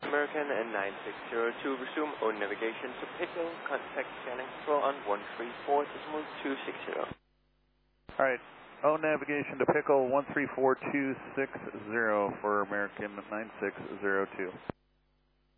American and 9602, resume on navigation to Pickle, contact scanning control on 134.260. Alright, on navigation to Pickle 134260 for American 9602.